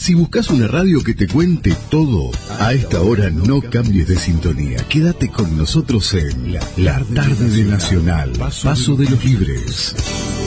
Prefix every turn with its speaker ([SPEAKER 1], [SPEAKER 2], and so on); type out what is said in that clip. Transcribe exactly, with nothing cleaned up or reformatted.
[SPEAKER 1] Si buscas una radio que te cuente todo, a esta hora no cambies de sintonía. Quédate con nosotros en La Tarde de Nacional, Paso de los Libres.